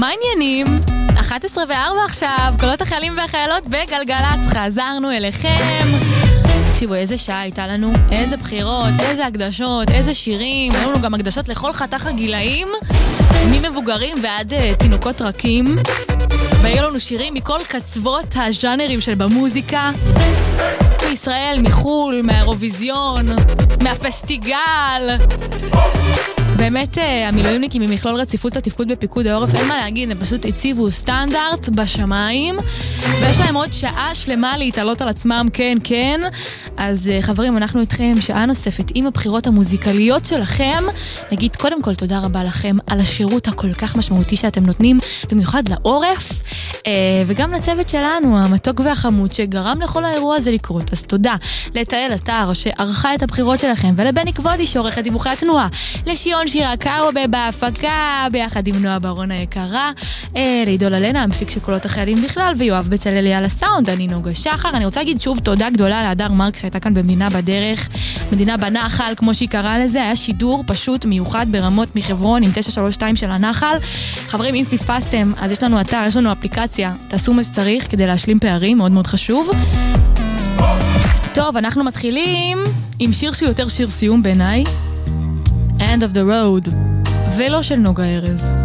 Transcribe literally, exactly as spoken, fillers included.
מה העניינים? אחת עשרה וארבע עכשיו, קולות החיילים והחיילות בגלגלצ, חזרנו אליכם. תקשיבו, איזה שעה הייתה לנו, איזה בחירות, איזה הקדשות, איזה שירים, היו לנו גם הקדשות לכל חתך הגילאים, ממבוגרים ועד uh, תינוקות רכים, והיו לנו שירים מכל קצוות הז'אנרים של במוזיקה, מישראל, מחול, מהאירוויזיון, מהפסטיגל. באמת המילואימניקים ממכלול רציפות התפקוד בפיקוד העורף, אין מה להגיד, הם פשוט הציבו סטנדרט בשמיים, ויש להם עוד שעה שלמה להתעלות על עצמם, כן, כן. אז חברים, אנחנו איתכם שעה נוספת עם הבחירות המוזיקליות שלכם. נגיד קודם כל תודה רבה לכם על השירות הכל כך משמעותי שאתם נותנים, במיוחד לעורף, וגם לצוות שלנו, המתוק והחמוד, שגרם לכל האירוע הזה לקרות. אז תודה לתאל אתר שערכה את הבחירות שלכם, ולבני כבודי שעורך את דיווחי התנועה, לשיון שירה קאובה בהפקה, ביחד עם נועה ברון היקרה, לעידול אלנה, המפיק של קולות החיילים בכלל, ויואב בצללי על הסאונד, אני נוגה שחר. אני רוצה להגיד שוב תודה גדולה להדר מרק שהייתה כאן במדינה בדרך, מדינה בנחל, כמו שהיא קראה לזה, היה שידור פשוט מיוחד ברמות מחברון עם תשע שלוש שתיים של הנחל. חברים, אם פספסתם, אז יש לנו אתר, יש לנו אפליקציה, תעשו מה שצריך כדי להשלים פערים, מאוד מאוד חשוב. טוב, אנחנו מתחילים עם שיר שהוא יותר שיר סיום בעיניי, End of the Road, ולא של נוגה ארז.